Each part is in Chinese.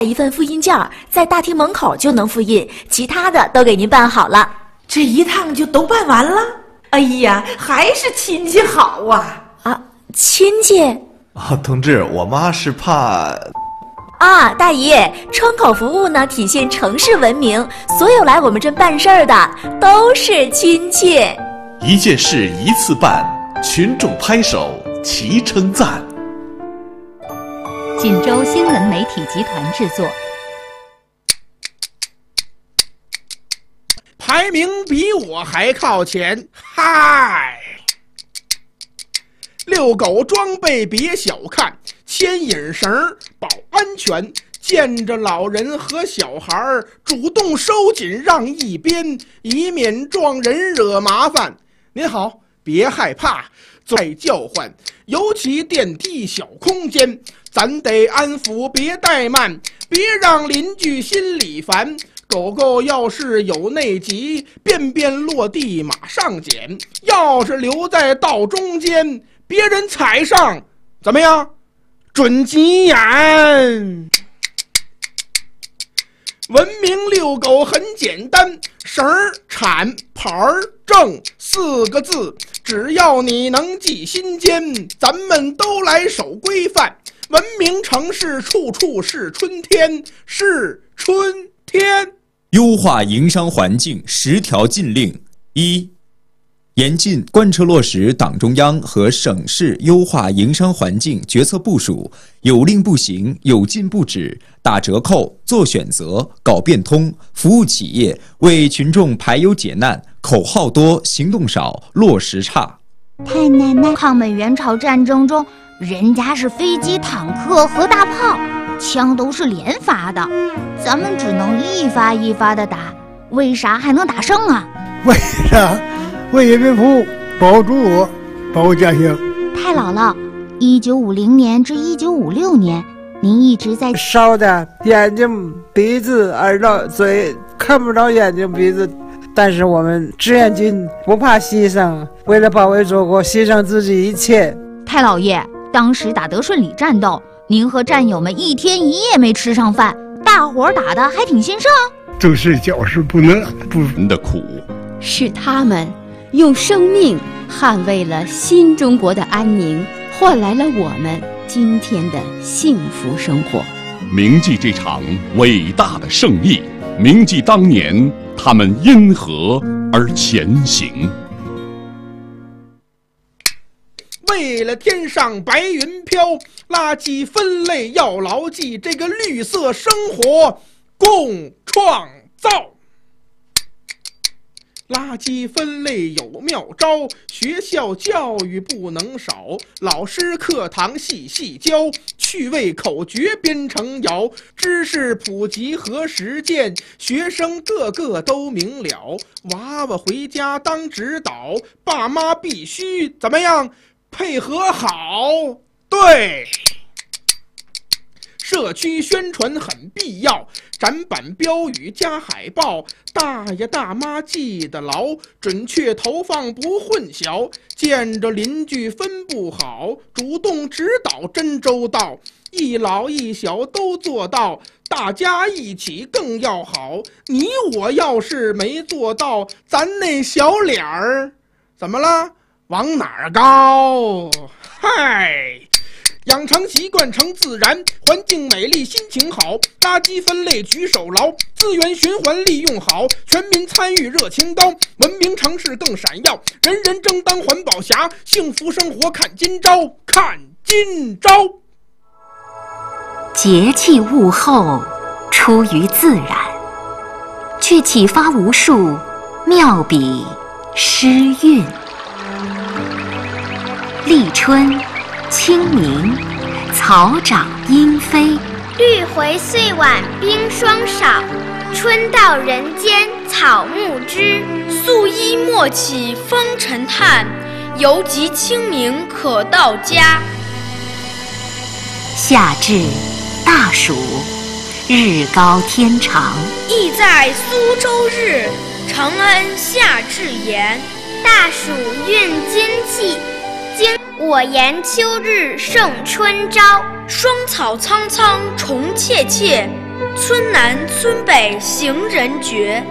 一份复印件，在大厅门口就能复印，其他的都给您办好了。 这一趟就都办完了？哎呀，还是亲戚好啊！ 啊，亲戚？ 啊，同志，我妈是怕…… 啊，大爷，窗口服务呢，体现城市文明，所有来我们这办事儿的都是亲戚。 一件事一次办，群众拍手齐称赞。 锦州新闻媒体集团制作。 排名比我还靠前，嗨！遛狗装备别小看，牵引绳保安全，见着老人和小孩主动收紧让一边，以免撞人惹麻烦。您好，别害怕，再叫唤，尤其电梯小空间，咱得安抚，别怠慢，别让邻居心里烦。狗狗要是有内急，便便落地马上捡，要是留在道中间，别人踩上，怎么样？准急眼。文明遛狗很简单，绳儿、铲、牌儿、正4个字，只要你能记心间，咱们都来守规范。文明城市处处是春天，是春天。 优化营商环境10条禁令。1、严禁贯彻落实党中央和省市优化营商环境决策部署，有令不行，有禁不止，打折扣、做选择、搞变通，服务企业，为群众排忧解难，口号多，行动少，落实差。 太奶奶，抗美援朝战争中，人家是飞机、坦克和大炮，枪都是连发的，咱们只能一发一发的打，为啥还能打胜啊？ 为啥？为人民服务，保住我，保家乡。 太姥姥，1950年至1956年，您一直在烧的眼睛、鼻子、耳朵、嘴看不着眼睛、鼻子，但是我们志愿军不怕牺牲，为了保卫祖国，牺牲自己一切。 太老爷，当时打德顺里战斗，您和战友们1天1夜没吃上饭，大伙儿打的还挺兴盛。 都是脚是不能不人的苦， 是他们用生命捍卫了新中国的安宁，换来了我们今天的幸福生活。 铭记这场伟大的胜利，铭记当年他们因何而前行。 为了天上白云飘，垃圾分类要牢记，这个绿色生活共创造。垃圾分类有妙招，学校教育不能少，老师课堂细细教，趣味口诀编成谣，知识普及和实践，学生个个都明了。娃娃回家当指导，爸妈必须怎么样？配合好。对，社区宣传很必要，展板标语加海报，大爷大妈记得牢，准确投放不混淆，见着邻居分不好，主动指导真周到，一老一小都做到，大家一起更要好。你我要是没做到，咱那小脸儿怎么了？往哪儿高？嗨！养成习惯成自然，环境美丽心情好，垃圾分类举手牢，资源循环利用好，全民参与热情高，文明城市更闪耀，人人争当环保侠，幸福生活看今朝，看今朝。 节气物候出于自然，却启发无数妙笔诗韵。立春清明，草长莺飞， 绿回岁晚冰霜少，春到人间草木知。 素衣莫起风尘叹，犹及清明可到家。 夏至大暑，日高天长， 意在苏州日，承恩夏至言。 大暑运金气，我言秋日胜春朝。 霜草苍苍虫切切， 村南村北行人绝。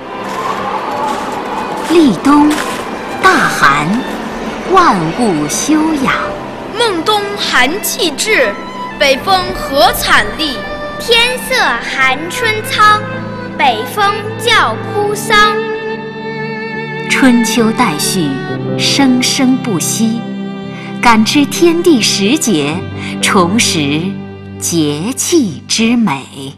立冬，大寒，万物休养。 孟冬寒气至，北风何惨厉。 天色寒春苍，北风叫哭丧。 春秋代序，生生不息，感知天地时节，重拾节气之美。